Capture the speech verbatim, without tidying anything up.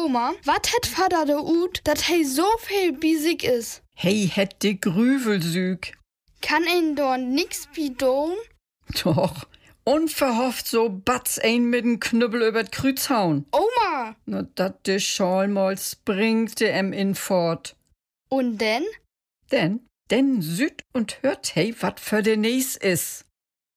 Oma, wat het Vater de Ut, dat hij so viel bisig is? Hey het de Grüvelsüg. Kann ein dorn nix bidon? Doch, unverhofft so batz ein mit dem Knüppel übert Krüz hauen. Oma! Na, dat de Schal mal springte em in fort. Und denn? Denn, denn süd und hört hey, wat für de Nies is.